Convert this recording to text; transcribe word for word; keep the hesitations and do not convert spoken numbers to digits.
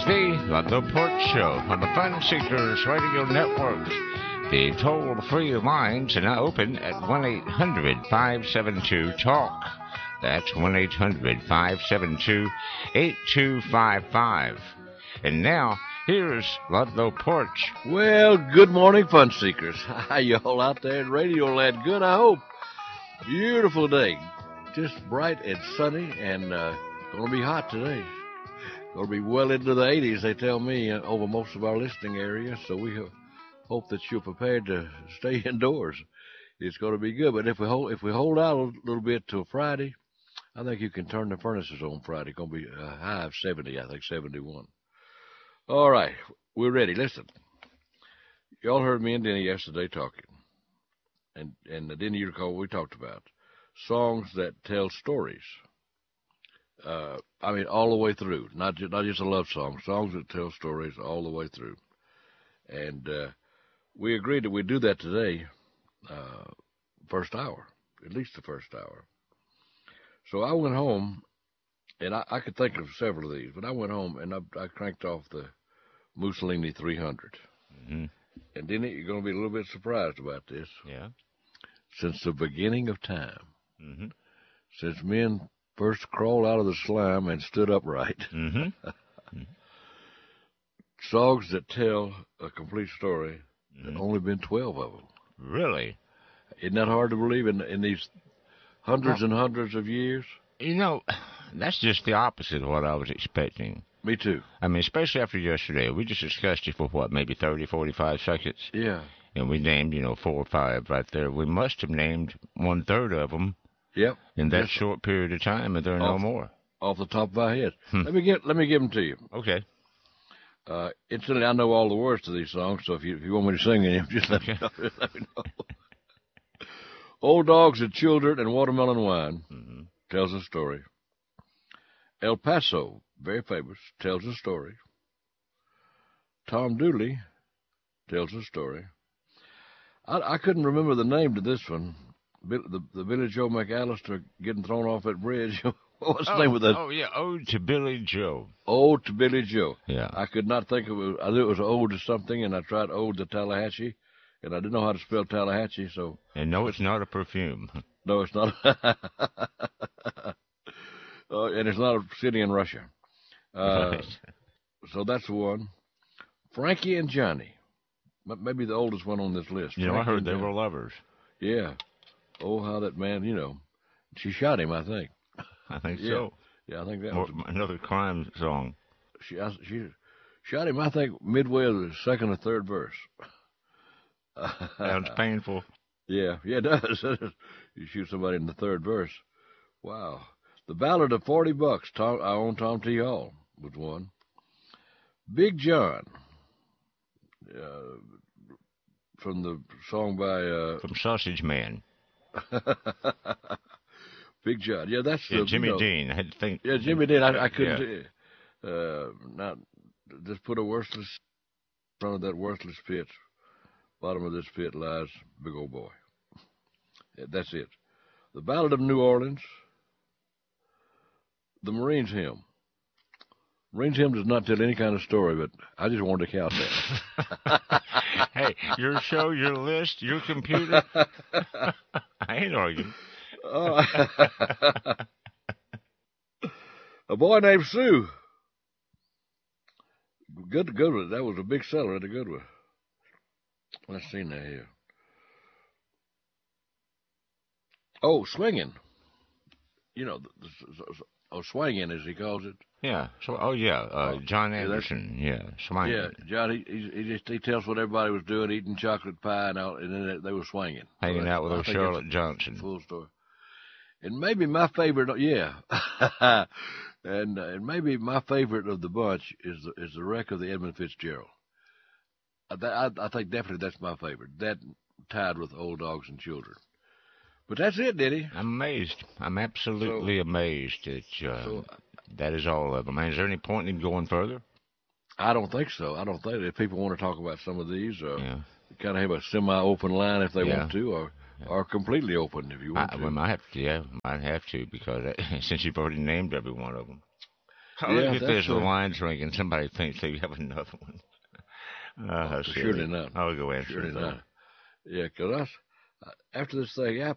The Ludlow Port Show on the Fun Seekers Radio Network. The toll-free lines are now open at one eight hundred five seven two talk. That's one eight hundred five seven two eight two five five. And now, here's Ludlow Porch. Well, good morning, Fun Seekers. How y'all out there in Radio Land? Good, I hope. Beautiful day. Just bright and sunny, and uh, going to be hot today. Going to be well into the eighties, they tell me, uh, over most of our listening area. So we ho- hope that you're prepared to stay indoors. It's going to be good. But if we hold if we hold out a little bit till Friday, I think you can turn the furnaces on Friday. It's going to be a high of seventy, I think seventy-one. All right, we're ready. Listen, y'all heard me and Denny yesterday talking, and and Denny, you recall we talked about songs that tell stories. Uh, I mean, all the way through, not just, not just a love song, songs that tell stories all the way through. And uh, we agreed that we'd do that today, uh, first hour, at least the first hour. So I went home, and I, I could think of several of these, but I went home and I, I cranked off the Mussolini three hundred. Mm-hmm. And then you're going to be a little bit surprised about this. Yeah. Since the beginning of time, Mm-hmm. since men first crawled out of the slime and stood upright. Mm-hmm. Mm-hmm. Songs that tell a complete story. Mm-hmm. There's only been twelve of them. Really? Isn't that hard to believe in, in these hundreds and hundreds of years? You know, that's just the opposite of what I was expecting. Me too. I mean, especially after yesterday. We just discussed it for, what, maybe thirty, forty-five seconds? Yeah. And we named, you know, four or five right there. We must have named one-third of them. Yep. In that yes. short period of time, and there are off, no more. Off the top of our head. Hmm. Let me get. Let me give them to you. Okay. Uh, instantly, I know all the words to these songs, so if you if you want me to sing any, just let, okay. me know, let me know. Old Dogs and Children and Watermelon Wine Mm-hmm. tells a story. El Paso, very famous, tells a story. Tom Dooley tells a story. I, I couldn't remember the name to this one. The, the Billy Joe McAllister getting thrown off that bridge. What's oh, the name of that? Oh, yeah, Ode to Billy Joe. Ode to Billy Joe. Yeah. I could not think of it. I knew it was Ode to something, and I tried Ode to Tallahatchie, and I didn't know how to spell Tallahatchie, so. And no, it's not a perfume. No, it's not. uh, and it's not a city in Russia. Uh, Right. So that's the one. Frankie and Johnny. Maybe the oldest one on this list. You know, I Frankie heard and they Johnny. were lovers. Yeah. Oh, how that man, you know. She shot him, I think. I think Yeah. so. Yeah, I think that Or was. another crime song. She, I, she shot him, I think, midway of the second or third verse. Sounds painful. Yeah, yeah, it does. You shoot somebody in the third verse. Wow. The Ballad of Forty Bucks, Tom, our own Tom T. Hall was one. Big John, uh, from the song by uh, From Sausage Man. Big John. Yeah, that's Yeah, the, Jimmy you know, Dean. I had to think. Yeah, Jimmy Dean. I, I couldn't. Yeah. Uh, not just put a worthless in front of that worthless pit. Bottom of this pit lies big old boy. Yeah, that's it. The Ballad of New Orleans. The Marines Hymn. Marines Hymn does not tell any kind of story, but I just wanted to count that. Hey, your show, your list, your computer. I ain't arguing. Uh, A Boy Named Sue. Good, good one. That was a big seller. That's a good one. Let's see now here. Oh, Swinging. You know, the, the, oh, Swinging, as he calls it. Yeah. So, oh yeah, uh, John yeah, that's- Anderson. Yeah, swinging. Yeah, John. He, he he just he tells what everybody was doing, eating chocolate pie, and all, and then they, they were swinging, Hanging So out with I old think Charlotte it's Johnson. a Full story. And maybe my favorite, yeah, and uh, and maybe my favorite of the bunch is the, is the Wreck of the Edmund Fitzgerald. I, I, I think definitely that's my favorite. That tied with Old Dogs and Children. But that's it, Diddy. I'm amazed. I'm absolutely So- amazed that uh, So that is all of them. Man, is there any point in going further? I don't think so. I don't think if people want to talk about some of these, or Yeah. kind of have a semi-open line if they Yeah. want to, or or completely open if you want I, to. we might have to, yeah, might have to because that, since you've already named every one of them. Oh, Yeah, look at this. that's The a- line's ringing. Somebody thinks they have another one. Uh, Oh, surely not. I'll go answer Surely that. not. Yeah, 'cause I, s- after this thing